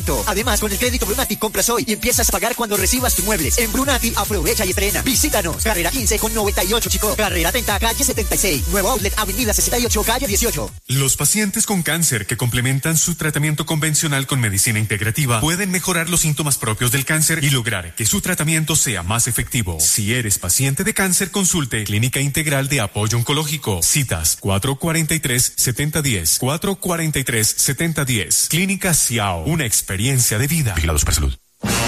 Además, con el crédito Brunati compras hoy y empiezas a pagar cuando recibas tus muebles. En Brunati aprovecha y estrena. Visítanos. Carrera 15 con 98, Chico. Carrera 30, calle 76. Nuevo outlet, avenida 68, calle 18. Los pacientes con cáncer que complementan su tratamiento convencional con medicina integrativa pueden mejorar los síntomas propios del cáncer y lograr que su tratamiento sea más efectivo. Si eres paciente de cáncer, consulte Clínica Integral de Apoyo Oncológico. Citas 443-7010. 443-7010. Clínica Ciao. Una experiencia de vida. Vigilados por salud.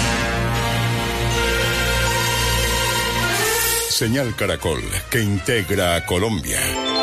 Señal Caracol, que integra a Colombia.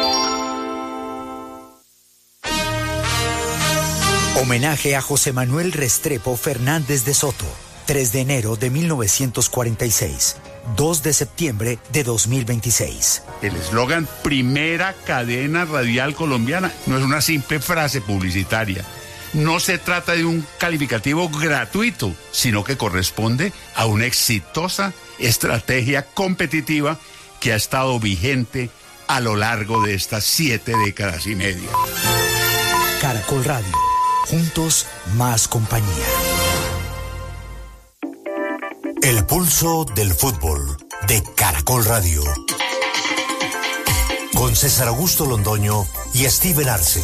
Homenaje a José Manuel Restrepo Fernández de Soto. 3 de enero de 1946. 2 de septiembre de 2026. El eslogan Primera Cadena Radial Colombiana no es una simple frase publicitaria. No se trata de un calificativo gratuito, sino que corresponde a una exitosa estrategia competitiva que ha estado vigente a lo largo de estas 7 décadas y media. Caracol Radio. Juntos, más compañía. El pulso del fútbol de Caracol Radio. Con César Augusto Londoño y Steven Arce.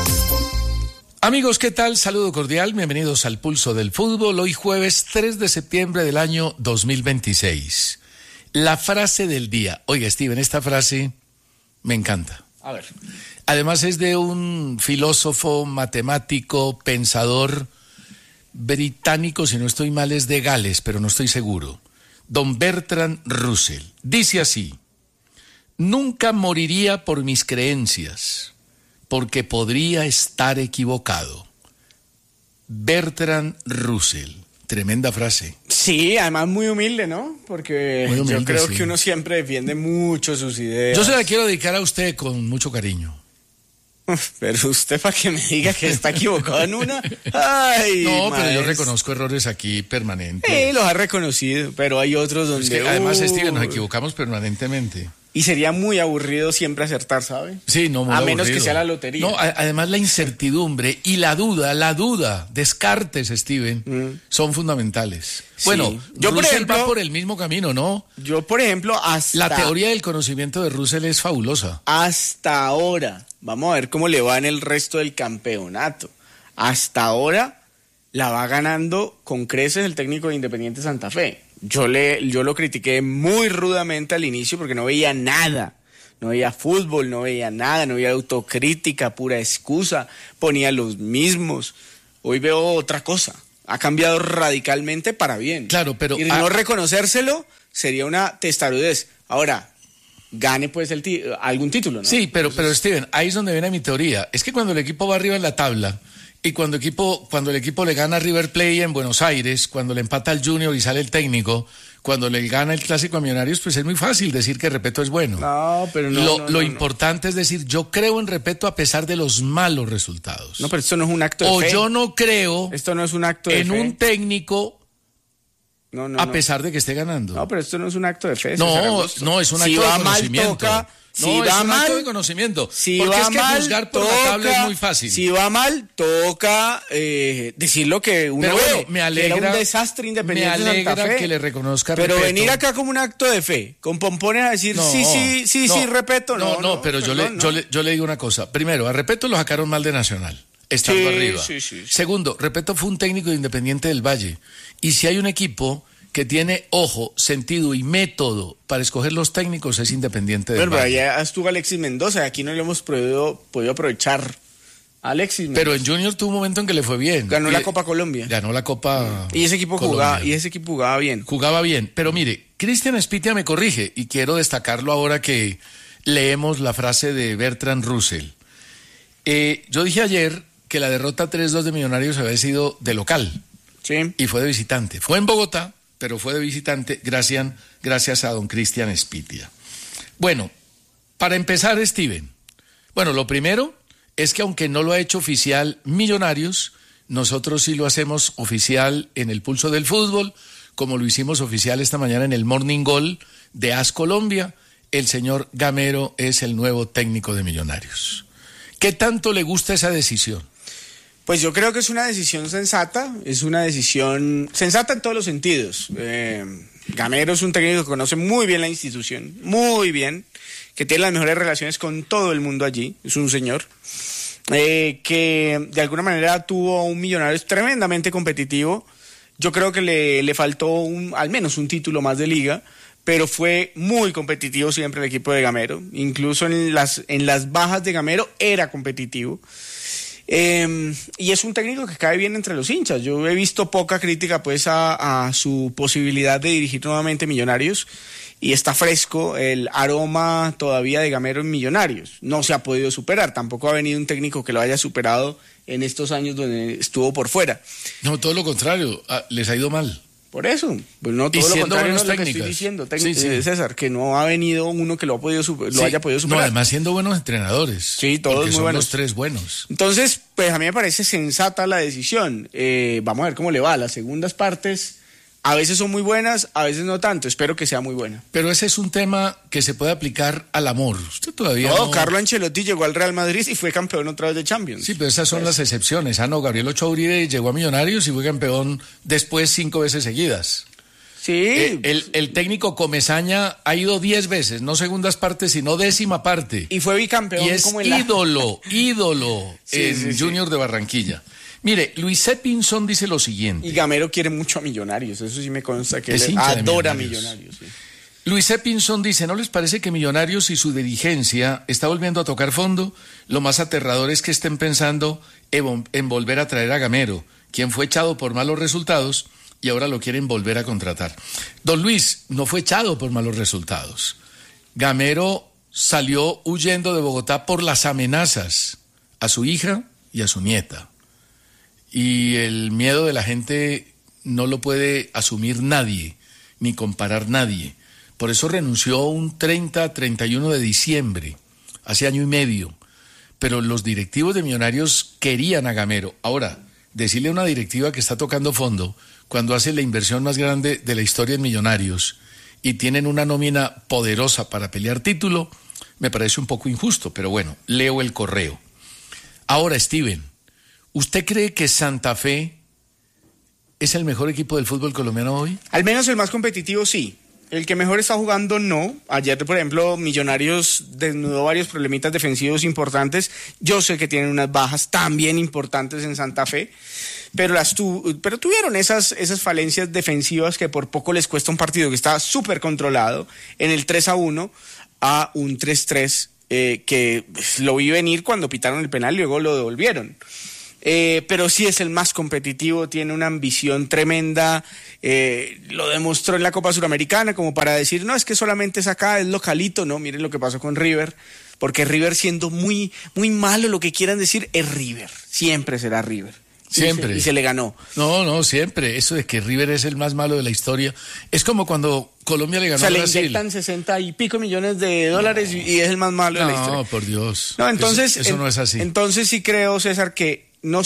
Amigos, ¿qué tal? Saludo cordial, bienvenidos al Pulso del Fútbol, hoy jueves 3 de septiembre del año 2026. La frase del día. Oiga, Steven, esta frase me encanta. A ver. Además es de un filósofo, matemático, pensador británico, si no estoy mal es de Gales, pero no estoy seguro. Don Bertrand Russell. Dice así: nunca moriría por mis creencias, porque podría estar equivocado. Bertrand Russell. Tremenda frase. Sí, además muy humilde, ¿no? Porque muy humilde, yo creo que uno siempre defiende mucho sus ideas. Yo se la quiero dedicar a usted con mucho cariño. Pero usted para que me diga que está equivocado en una. Ay, no, pero yo reconozco errores aquí permanentes. Sí, los ha reconocido, pero hay otros donde... Es que además, Steven, nos equivocamos permanentemente. Y sería muy aburrido siempre acertar, ¿sabe? Sí, no, muy a aburrido. Menos que sea la lotería. No, además la incertidumbre y la duda, descartes, Steven, son fundamentales. Sí. Bueno, yo por ejemplo va por el mismo camino, ¿no? Yo, por ejemplo, la teoría del conocimiento de Russell es fabulosa. Hasta ahora, vamos a ver cómo le va en el resto del campeonato. Hasta ahora la va ganando con creces el técnico de Independiente Santa Fe. Yo lo critiqué muy rudamente al inicio porque no veía nada. No veía fútbol, no veía nada, no veía autocrítica, pura excusa, ponía los mismos. Hoy veo otra cosa. Ha cambiado radicalmente para bien. Claro, pero... Y no reconocérselo sería una testarudez. Ahora, gane pues algún título, ¿no? Sí, pero Steven, ahí es donde viene mi teoría. Es que cuando el equipo va arriba en la tabla... Y cuando el equipo le gana a River Plate en Buenos Aires, cuando le empata al Junior y sale el técnico, cuando le gana el Clásico a Millonarios, pues es muy fácil decir que Repeto es bueno. No, pero no. Lo importante es decir, yo creo en Repeto a pesar de los malos resultados. No, pero esto no es un acto de fe. O yo no creo esto no es un acto de en fe. un técnico a pesar de que esté ganando. No, pero esto no es un acto de fe. No, es un acto de conocimiento. Si va mal, acto de conocimiento. Si porque va es que mal, juzgar por la tabla es muy fácil. Si va mal, toca decir lo que uno ve. Me alegra, era un desastre Independiente me alegra Santa Fe, que le reconozca pero Repeto. Venir acá como un acto de fe, con pompones a decir sí, Repeto, no. Pero yo le digo una cosa. Primero, a Repeto lo sacaron mal de Nacional, estando arriba. Sí. Segundo, Repeto fue un técnico de Independiente del Valle. Y si hay un equipo que tiene ojo, sentido y método para escoger los técnicos, es Independiente del Valle. Pero allá estuvo Alexis Mendoza, aquí no le hemos podido aprovechar a Alexis Mendoza. Pero en Junior tuvo un momento en que le fue bien. Ganó la Copa Colombia. Ganó la Copa y ese equipo jugaba bien. Jugaba bien, pero mire, Cristian Espitia me corrige, y quiero destacarlo ahora que leemos la frase de Bertrand Russell. Yo dije ayer que la derrota 3-2 de Millonarios había sido de local. Sí. Y fue de visitante. Fue en Bogotá, pero fue de visitante gracias a don Cristian Espitia. Bueno, para empezar, Steven, lo primero es que aunque no lo ha hecho oficial Millonarios, nosotros sí lo hacemos oficial en el Pulso del Fútbol, como lo hicimos oficial esta mañana en el Morning Goal de AS Colombia. El señor Gamero es el nuevo técnico de Millonarios. ¿Qué tanto le gusta esa decisión? Pues yo creo que es una decisión sensata, en todos los sentidos. Gamero es un técnico que conoce muy bien la institución, muy bien, que tiene las mejores relaciones con todo el mundo allí, es un señor, que de alguna manera tuvo un Millonarios tremendamente competitivo. Yo creo que le faltó al menos un título más de liga, pero fue muy competitivo siempre el equipo de Gamero, incluso en las bajas de Gamero era competitivo. Y es un técnico que cae bien entre los hinchas. Yo he visto poca crítica pues a su posibilidad de dirigir nuevamente Millonarios, y está fresco el aroma todavía de Gamero en Millonarios. No se ha podido superar, tampoco ha venido un técnico que lo haya superado en estos años donde estuvo por fuera. No, todo lo contrario, les ha ido mal. Por eso, pues no, todo lo contrario no es lo que estoy diciendo, César, que no ha venido uno que lo haya podido superar. No, además siendo buenos entrenadores. Sí, todos muy son buenos. Los tres buenos. Entonces, pues a mí me parece sensata la decisión. Vamos a ver cómo le va. Las segundas partes a veces son muy buenas, a veces no tanto. Espero que sea muy buena. Pero ese es un tema que se puede aplicar al amor. Usted todavía no... Carlo Ancelotti llegó al Real Madrid y fue campeón otra vez de Champions. Sí, pero esas son las excepciones. Gabriel Ochoa Uribe llegó a Millonarios y fue campeón después 5 veces seguidas. Sí. El técnico Comesaña ha ido 10 veces, no segundas partes, sino 10ª parte. Y fue bicampeón. Y es como ídolo en Junior de Barranquilla. Mire, Luis C. Pinzón dice lo siguiente. Y Gamero quiere mucho a Millonarios, eso sí me consta que él adora a Millonarios. Sí. Luis C. Pinzón dice, ¿no les parece que Millonarios y su dirigencia está volviendo a tocar fondo? Lo más aterrador es que estén pensando en volver a traer a Gamero, quien fue echado por malos resultados y ahora lo quieren volver a contratar. Don Luis, no fue echado por malos resultados. Gamero salió huyendo de Bogotá por las amenazas a su hija y a su nieta. Y el miedo de la gente no lo puede asumir nadie, ni comparar nadie. Por eso renunció un 31 de diciembre, hace año y medio. Pero los directivos de Millonarios querían a Gamero. Ahora, decirle a una directiva que está tocando fondo, cuando hace la inversión más grande de la historia en Millonarios y tienen una nómina poderosa para pelear título, me parece un poco injusto, pero bueno, leo el correo. Ahora, Steven, ¿usted cree que Santa Fe es el mejor equipo del fútbol colombiano hoy? Al menos el más competitivo, sí. El que mejor está jugando, no. Ayer, por ejemplo, Millonarios desnudó varios problemitas defensivos importantes. Yo sé que tienen unas bajas también importantes en Santa Fe, pero tuvieron esas falencias defensivas que por poco les cuesta un partido que estaba súper controlado en el 3-1 a un 3-3, que lo vi venir cuando pitaron el penal y luego lo devolvieron. Pero sí es el más competitivo, tiene una ambición tremenda, lo demostró en la Copa Suramericana como para decir, no, es que solamente es acá, es localito. No, miren lo que pasó con River, porque River, siendo muy, muy malo, lo que quieran decir, es River, siempre será River. Siempre. Y se le ganó. No, siempre. Eso de que River es el más malo de la historia. Es como cuando Colombia le ganó a Brasil. Le inyectan 60 y pico millones de dólares y es el más malo de la historia. No, por Dios. No, entonces, eso no es así. Entonces sí creo, César, que no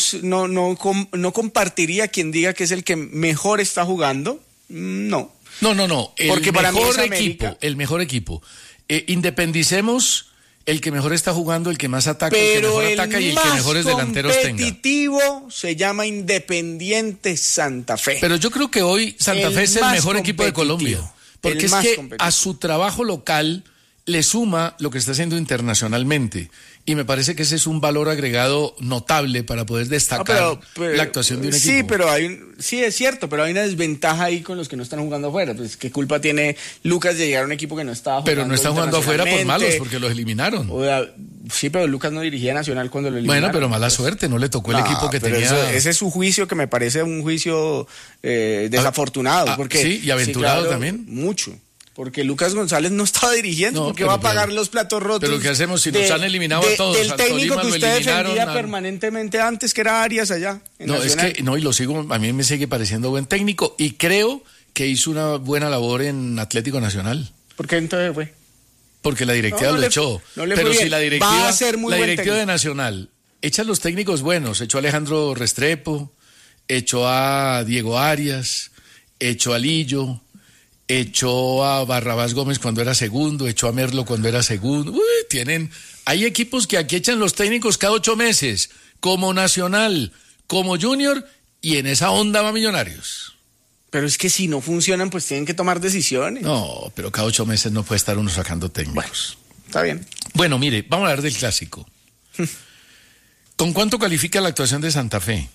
compartiría quien diga que es el que mejor está jugando. No. No. Porque para mí es El mejor equipo. Independicemos el que mejor está jugando, el que más ataca, el que mejor ataca y el que mejores delanteros tenga. El competitivo se llama Independiente Santa Fe. Pero yo creo que hoy Santa Fe es el mejor equipo de Colombia. Porque es que a su trabajo local le suma lo que está haciendo internacionalmente. Y me parece que ese es un valor agregado notable para poder destacar la actuación de un equipo. Sí, pero sí es cierto, pero hay una desventaja ahí con los que no están jugando afuera. Pues qué culpa tiene Lucas de llegar a un equipo que no estaba jugando. Pero no están jugando afuera por malos, porque los eliminaron. Sí, pero Lucas no dirigía Nacional cuando lo eliminaron. Bueno, pero mala suerte, no le tocó el equipo que tenía. Ese es su juicio, que me parece un juicio desafortunado. Porque, sí, y aventurado, sí, claro, también. Mucho. Porque Lucas González no estaba dirigiendo, porque va a pagar los platos rotos. Pero ¿qué hacemos si nos han eliminado a todos? Del técnico que usted defendía permanentemente antes, que era Arias allá. No, Nacional. Es que, y lo sigo, a mí me sigue pareciendo buen técnico, y creo que hizo una buena labor en Atlético Nacional. ¿Por qué entonces fue? Porque la directiva lo echó. Pero si la directiva de Nacional echa a los técnicos buenos, echó a Alejandro Restrepo, echó a Diego Arias, echó a Lillo, echó a Barrabás Gómez cuando era segundo, echó a Merlo cuando era segundo. Hay equipos que aquí echan los técnicos cada 8 meses, como Nacional, como Junior, y en esa onda va Millonarios. Pero es que si no funcionan, pues tienen que tomar decisiones. No, pero cada 8 meses no puede estar uno sacando técnicos. Bueno, está bien. Bueno, mire, vamos a hablar del clásico. ¿Con cuánto califica la actuación de Santa Fe?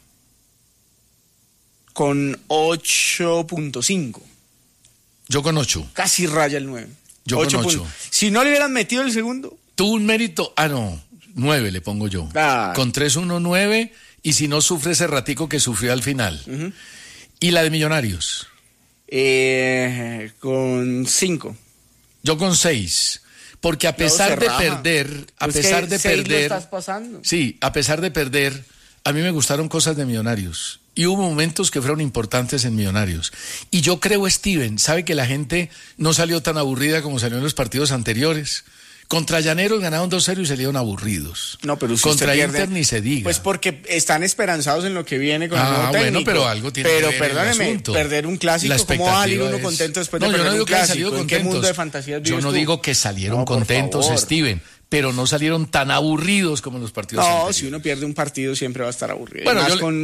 Con 8.5. Yo con 8. Casi raya el 9. Yo con 8. Si no le hubieran metido el segundo. Tuvo un mérito, 9 le pongo yo. Ah. Con 3-1, 9, y si no sufre ese ratico que sufrió al final. Uh-huh. ¿Y la de Millonarios? Con 5. Yo con 6. Porque a pesar de perder, lo estás pasando. Sí, a pesar de perder, a mí me gustaron cosas de Millonarios. Y hubo momentos que fueron importantes en Millonarios. Y yo creo, Steven, sabe que la gente no salió tan aburrida como salió en los partidos anteriores. Contra Llaneros ganaron 2-0 y salieron aburridos. No, pero si contra usted Inter ni se diga. Pues porque están esperanzados en lo que viene con el nuevo técnico. Bueno, pero algo tiene que ver perdóneme, el asunto. perder un clásico, ¿cómo va a salir uno contento después de perder un clásico? ¿En qué mundo de fantasías vives Yo no tú? digo que salieron contentos, Steven, pero no salieron tan aburridos como en los partidos anteriores. Si uno pierde un partido siempre va a estar aburrido. Bueno,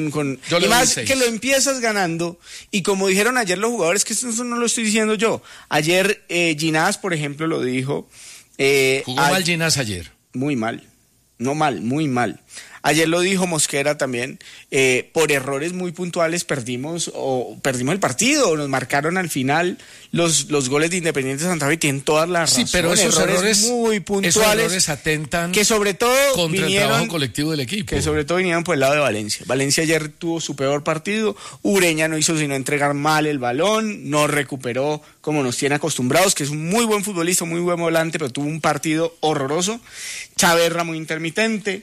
y más que lo empiezas ganando, y como dijeron ayer los jugadores, que eso no lo estoy diciendo yo. Ayer Ginás, por ejemplo, lo dijo. Jugó mal Ginás ayer. Muy mal. No mal, muy mal. Ayer lo dijo Mosquera también, por errores muy puntuales perdimos el partido, nos marcaron al final los goles de Independiente Santa Fe, tienen todas las razones. Sí, pero esos errores muy puntuales, esos errores atentan que sobre todo contra el trabajo colectivo del equipo. Que sobre todo vinieron por el lado de Valencia. Valencia ayer tuvo su peor partido, Ureña no hizo sino entregar mal el balón, no recuperó como nos tiene acostumbrados, que es un muy buen futbolista, muy buen volante, pero tuvo un partido horroroso. Chaverra muy intermitente.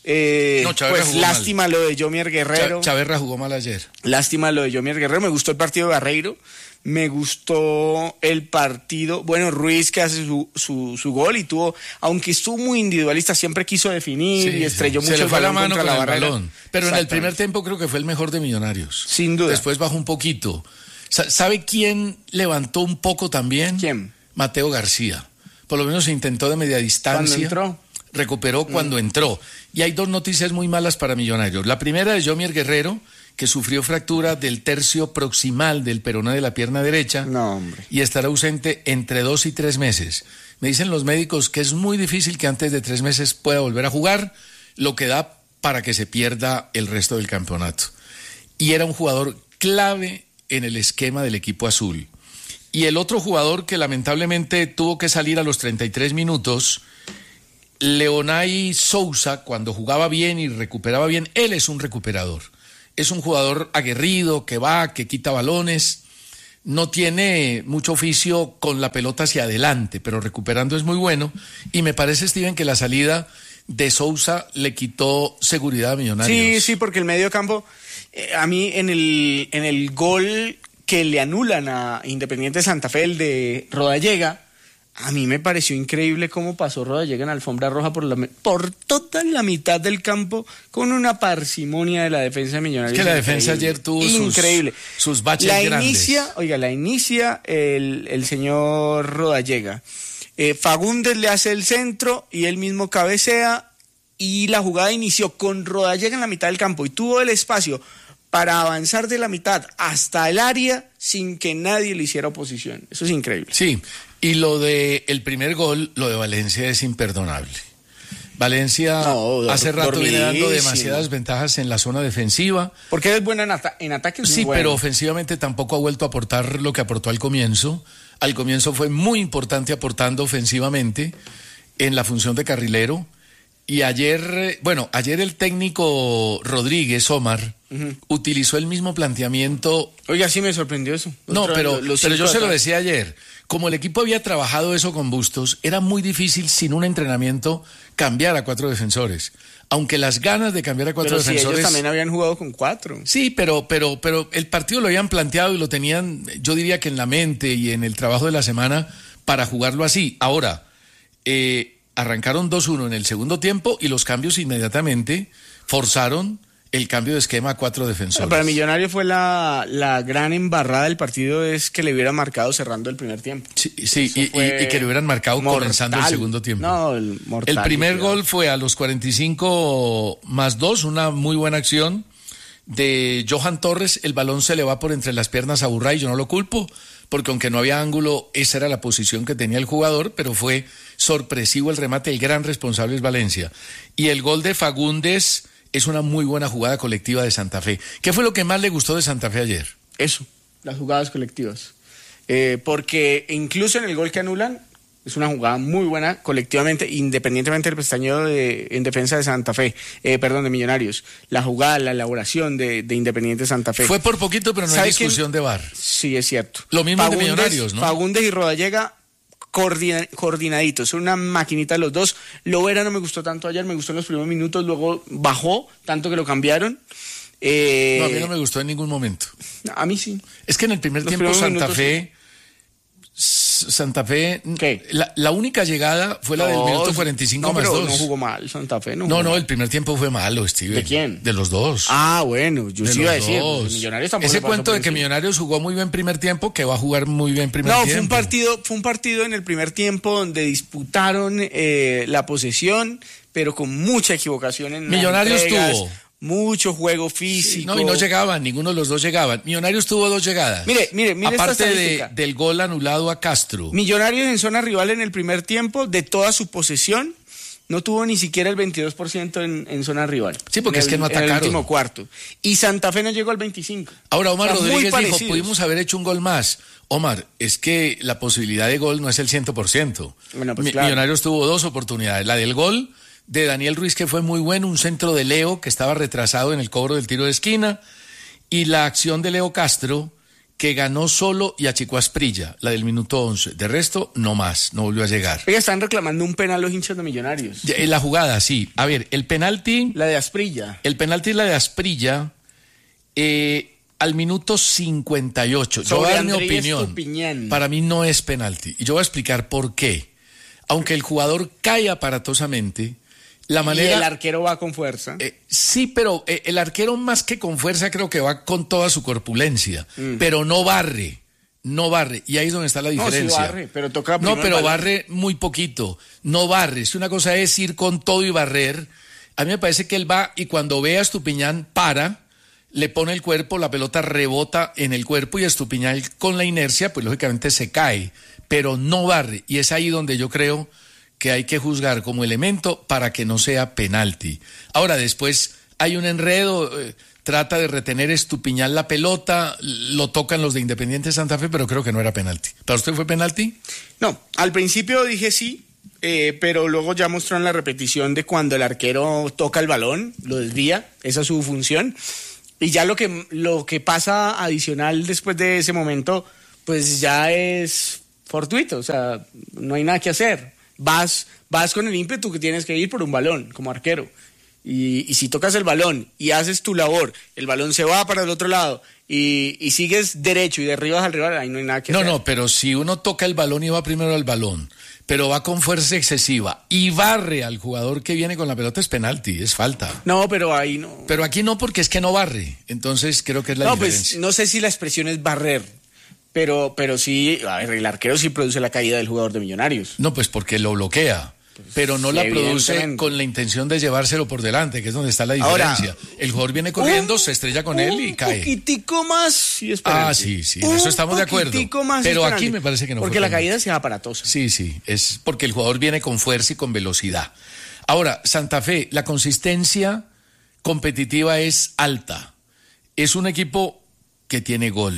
Pues lástima mal. Lo de Yomier Guerrero. Chaverra jugó mal ayer. Lástima lo de Yomier Guerrero. Me gustó el partido de Barreiro. Me gustó el partido. Bueno, Ruiz que hace su gol y tuvo, aunque estuvo muy individualista, siempre quiso definir y estrelló mucho se le fue el balón la mano contra con la el balón. Pero en el primer tiempo creo que fue el mejor de Millonarios. Sin duda. Después bajó un poquito. ¿Sabe quién levantó un poco también? ¿Quién? Mateo García. Por lo menos se intentó de media distancia. ¿Cuándo entró? Recuperó cuando entró. Y hay 2 noticias muy malas para Millonarios. La primera es Yomier Guerrero, que sufrió fractura del tercio proximal del peroné de la pierna derecha. No, hombre. Y estará ausente entre 2 y 3 meses. Me dicen los médicos que es muy difícil que antes de 3 meses pueda volver a jugar, lo que da para que se pierda el resto del campeonato. Y era un jugador clave en el esquema del equipo azul. Y el otro jugador que lamentablemente tuvo que salir a los 33 minutos... Leonay Sousa, cuando jugaba bien y recuperaba bien, él es un recuperador. Es un jugador aguerrido, que va, que quita balones. No tiene mucho oficio con la pelota hacia adelante, pero recuperando es muy bueno. Y me parece, Steven, que la salida de Sousa le quitó seguridad a Millonarios. Sí, porque el medio campo, a mí en el gol que le anulan a Independiente Santa Fe, el de Rodallega, a mí me pareció increíble cómo pasó Rodallega en alfombra roja por toda la mitad del campo con una parsimonia de la defensa de Millonarios. Es que la defensa ayer tuvo sus baches grandes. La inicia el señor Rodallega. Fagundes le hace el centro y él mismo cabecea y la jugada inició con Rodallega en la mitad del campo y tuvo el espacio para avanzar de la mitad hasta el área sin que nadie le hiciera oposición. Eso es increíble. Sí. Y lo de el primer gol, lo de Valencia es imperdonable. Valencia hace rato viene dando demasiadas ventajas en la zona defensiva. Porque es buena en ataque. Sí, pero ofensivamente tampoco ha vuelto a aportar lo que aportó al comienzo. Al comienzo fue muy importante aportando ofensivamente en la función de carrilero. Y ayer el técnico Rodríguez, Omar, utilizó el mismo planteamiento. Oiga, sí me sorprendió eso. Pero yo se lo decía ayer. Como el equipo había trabajado eso con Bustos, era muy difícil sin un entrenamiento cambiar a 4 defensores. Aunque las ganas de cambiar a 4 defensores... ellos también habían jugado con 4. Sí, pero el partido lo habían planteado y lo tenían, yo diría que en la mente y en el trabajo de la semana para jugarlo así. Ahora, arrancaron 2-1 en el segundo tiempo y los cambios inmediatamente forzaron el cambio de esquema a 4 defensores. Para Millonario fue la gran embarrada del partido, es que le hubieran marcado cerrando el primer tiempo. Sí, y que le hubieran marcado comenzando el segundo tiempo. No, el primer gol fue a los 45 más 2, una muy buena acción de Johan Torres, el balón se le va por entre las piernas a Burray, yo no lo culpo, porque aunque no había ángulo, esa era la posición que tenía el jugador, pero fue sorpresivo el remate, el gran responsable es Valencia. Y el gol de Fagundes es una muy buena jugada colectiva de Santa Fe. ¿Qué fue lo que más le gustó de Santa Fe ayer? Eso, las jugadas colectivas. Porque incluso en el gol que anulan, es una jugada muy buena colectivamente, independientemente del pestañeo en defensa de Santa Fe, de Millonarios. La jugada, la elaboración de Independiente Santa Fe. Fue por poquito, pero no hay discusión de VAR. Sí, es cierto. Lo mismo de Millonarios, ¿no? Fagundes y Rodallega coordinaditos, son una maquinita los dos. Lovera no me gustó tanto ayer, me gustó en los primeros minutos, luego bajó, tanto que lo cambiaron. No, a mí no me gustó en ningún momento. A mí sí. Es que en el primer tiempo Santa Fe, ¿qué? La única llegada fue la del minuto 45 más 2. No jugó mal Santa Fe. No, el primer tiempo fue malo, Steve. ¿De quién? De los dos. Ah, bueno, yo sí iba a decir. Millonarios tampoco. Ese cuento de que Millonarios jugó muy bien primer tiempo, que va a jugar muy bien primer tiempo. No, fue un partido en el primer tiempo donde disputaron la posesión, pero con mucha equivocación en Millonarios tuvo mucho juego físico. Sí, y no llegaban, ninguno de los dos llegaban. Millonarios tuvo 2 llegadas. Mire aparte del gol anulado a Castro. Millonarios en zona rival en el primer tiempo, de toda su posesión, no tuvo ni siquiera el 22% en zona rival. Sí, porque es que no atacaron. En el último cuarto. Y Santa Fe no llegó al 25%. Ahora, Omar Rodríguez dijo, pudimos haber hecho un gol más. Omar, es que la posibilidad de gol no es el 100%. Bueno, pues claro. Millonarios tuvo 2 oportunidades. La del gol de Daniel Ruiz, que fue muy bueno, un centro de Leo, que estaba retrasado en el cobro del tiro de esquina, y la acción de Leo Castro, que ganó solo y achicó a Asprilla, la del minuto 11. De resto, no más, no volvió a llegar. Oiga, están reclamando un penal los hinchas de Millonarios. La jugada, sí. A ver, el penalti... La de Asprilla. El penalti es la de Asprilla, al minuto 58. Yo voy a dar mi opinión. Para mí no es penalti. Y yo voy a explicar por qué. Aunque el jugador cae aparatosamente, la manera... Y el arquero va con fuerza. Sí, pero el arquero más que con fuerza creo que va con toda su corpulencia, pero no barre. Y ahí es donde está la diferencia. No, sí barre, pero toca... No, pero barre muy poquito. No barre. Si una cosa es ir con todo y barrer, a mí me parece que él va y cuando ve a Estupiñán le pone el cuerpo, la pelota rebota en el cuerpo y Estupiñán con la inercia, pues lógicamente se cae, pero no barre. Y es ahí donde yo creo que hay que juzgar como elemento para que no sea penalti. Ahora, después hay un enredo, trata de retener Estupiñán la pelota, lo tocan los de Independiente Santa Fe, pero creo que no era penalti. ¿Para usted fue penalti? No, al principio dije sí, pero luego ya mostró en la repetición de cuando el arquero toca el balón, lo desvía, esa es su función, y ya lo que pasa adicional después de ese momento, pues ya es fortuito, o sea, no hay nada que hacer. Vas con el ímpetu que tienes que ir por un balón como arquero. Y si tocas el balón y haces tu labor, el balón se va para el otro lado y sigues derecho y derribas al rival, ahí no hay nada que hacer. No, pero si uno toca el balón y va primero al balón, pero va con fuerza excesiva y barre al jugador que viene con la pelota, es penalti, es falta. No, pero ahí no. Pero aquí no, porque es que no barre. Entonces creo que es la diferencia. Pues no sé si la expresión es barrer. Pero sí, a ver, el arquero sí produce la caída del jugador de Millonarios. No, pues porque lo bloquea, pero no la produce con la intención de llevárselo por delante, que es donde está la diferencia. Ahora, el jugador viene corriendo, se estrella con él y cae. Un poquitico más y es penalti. Sí, en eso estamos de acuerdo. Pero aquí me parece que no. Porque la caída sea aparatosa. Sí, es porque el jugador viene con fuerza y con velocidad. Ahora, Santa Fe, la consistencia competitiva es alta. Es un equipo que tiene gol,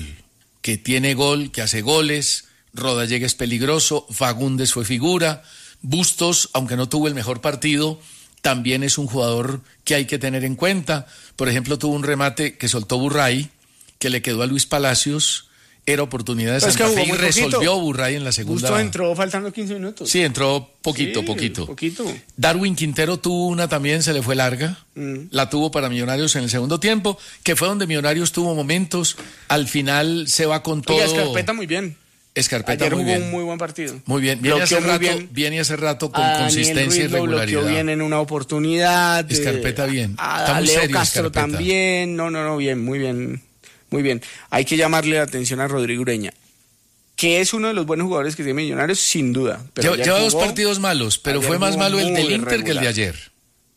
que hace goles. Rodallega es peligroso, Fagundes fue figura, Bustos, aunque no tuvo el mejor partido, también es un jugador que hay que tener en cuenta. Por ejemplo, tuvo un remate que soltó Burray, que le quedó a Luis Palacios, era oportunidad de Santa Fe y resolvió Burray en la segunda. Bustos entró faltando 15 minutos. Sí, entró poquito. Darwin Quintero tuvo una también, se le fue larga, la tuvo para Millonarios en el segundo tiempo, que fue donde Millonarios tuvo momentos, al final se va con todo. Oiga, Escarpeta muy bien. Escarpeta ayer muy jugó bien. un muy buen partido. Muy bien. Viene hace rato con consistencia y regularidad. Bloqueó bien en una oportunidad. Escarpeta bien. A Leo Castro Escarpeta. También. No, bien, muy bien. Muy bien. Hay que llamarle la atención a Rodrigo Ureña, que es uno de los buenos jugadores que tiene Millonarios, sin duda. Lleva 2 partidos malos, pero fue más malo el del Inter que el de ayer.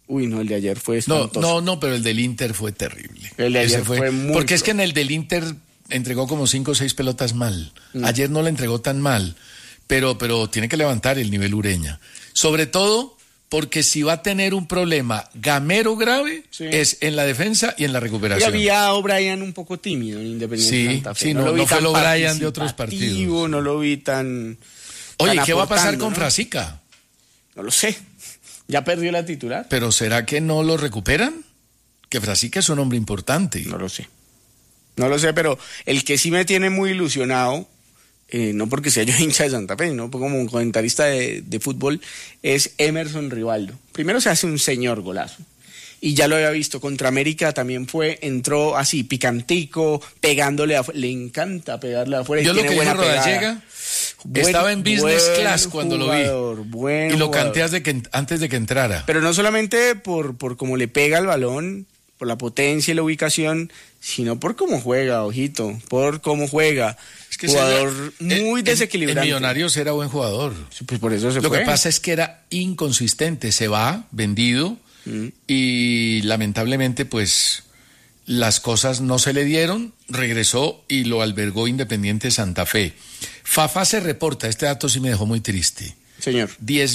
Uy, no, el de ayer fue espantoso. No, pero el del Inter fue terrible. El de ayer fue muy porque es que flojo. en el del Inter entregó como 5 o 6 pelotas mal. Ayer no le entregó tan mal, pero tiene que levantar el nivel Ureña. Sobre todo porque si va a tener un problema gamero grave, Sí. es en la defensa y en la Y recuperación. había a O'Brien un poco tímido en Independiente Sí, Santa Fe. sí, no lo vi fue tan el O'Brien de otros participativo, partidos. No lo vi tan... Oye, tan ¿qué va a pasar aportando, con ¿no? Frasica? No lo sé. ¿Ya perdió la titular? ¿Pero será que no lo recuperan? Que Frasica es un hombre importante. No lo sé. No lo sé, pero el que sí me tiene muy ilusionado, no porque sea yo hincha de Santa Fe, no como un comentarista de fútbol, es Emerson Rivaldo. Primero se hace un señor golazo. Y ya lo había visto, contra América también entró así, picantico, pegándole, le encanta pegarle afuera. Yo y lo tiene que dijo buena pegada. Rodallega, estaba en business class cuando lo vi. Buen Y lo jugador. canté antes de que entrara. Pero no solamente por cómo le pega el balón, por la potencia y la ubicación, sino por cómo juega, ojito, por cómo juega. Es que jugador muy desequilibrante. En Millonarios era buen jugador. Pues por eso se Lo fue. que pasa es que era inconsistente. Se va, vendido, y lamentablemente, pues, las cosas no se le dieron. Regresó y lo albergó Independiente Santa Fe. Fafa se reporta, este dato sí me dejó muy triste. Señor.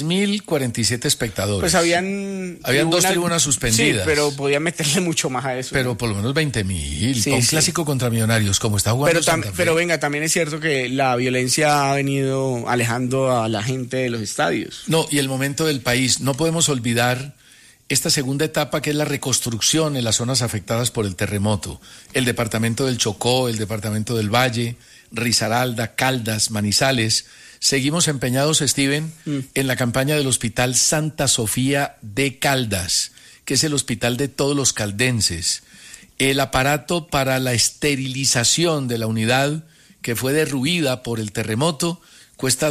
10.047 espectadores. Pues habían 2 tribunas suspendidas. Sí, pero podían meterle mucho más a eso. Pero por lo menos 20.000. Sí, Un sí. clásico contra Millonarios, como está jugando Santa Fe. Pero venga, también es cierto que la violencia ha venido alejando a la gente de los estadios. No, y el momento del país. No podemos olvidar esta segunda etapa, que es la reconstrucción en las zonas afectadas por el terremoto. El departamento del Chocó, el departamento del Valle, Risaralda, Caldas, Manizales. Seguimos empeñados, Steven, en la campaña del Hospital Santa Sofía de Caldas, que es el hospital de todos los caldenses. El aparato para la esterilización de la unidad, que fue derruida por el terremoto, cuesta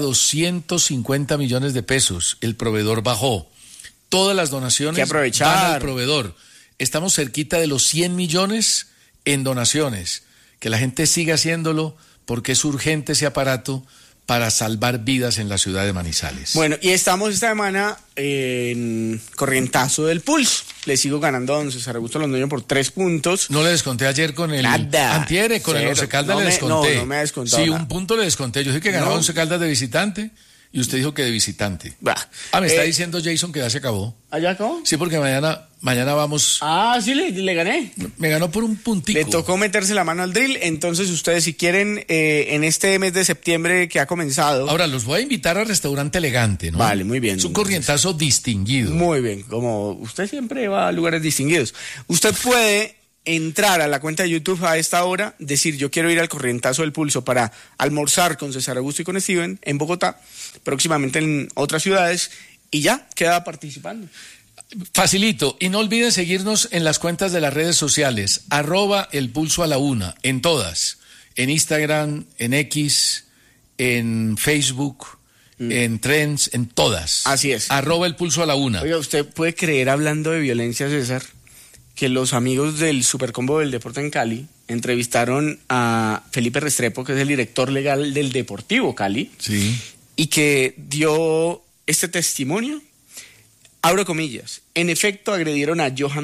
250 millones de pesos. El proveedor bajó. Todas las donaciones Hay que aprovechar. van al proveedor. Estamos cerquita de los 100 millones en donaciones. Que la gente siga haciéndolo porque es urgente ese aparato para salvar vidas en la ciudad de Manizales. Bueno, y estamos esta semana en corrientazo del Pulso. Le sigo ganando a don César Augusto Londoño por 3 puntos. No le desconté ayer con el... Nada. Antier, con el Cero. Once Caldas No le me- desconté. no me ha descontado Sí, nada. un punto le desconté. Yo dije que ganaba No. Once Caldas de visitante y usted dijo que de visitante. Bah. Me está diciendo Jason que ya se acabó. ¿Allá acabó? Sí, porque mañana vamos... Ah, sí, le gané. Me ganó por un puntico. Le tocó meterse la mano al drill. Entonces, ustedes, si quieren, en este mes de septiembre que ha comenzado. Ahora, los voy a invitar al restaurante Elegante, ¿no? Vale, muy bien. Es un corrientazo distinguido. Muy bien, como usted siempre va a lugares distinguidos. Usted puede entrar a la cuenta de YouTube a esta hora, decir yo quiero ir al corrientazo del Pulso para almorzar con César Augusto y con Steven en Bogotá, próximamente en otras ciudades, y ya queda participando. Facilito. Y no olviden seguirnos en las cuentas de las redes sociales. @elpulsoala1, en todas. En Instagram, en X, en Facebook, en Trends, en todas. Así es. @elpulsoala1. Oiga, ¿usted puede creer, hablando de violencia, César, que los amigos del Supercombo del Deporte en Cali entrevistaron a Felipe Restrepo, que es el director legal del Deportivo Cali, Sí. y que dio este testimonio? Abro comillas. En efecto, agredieron a Johan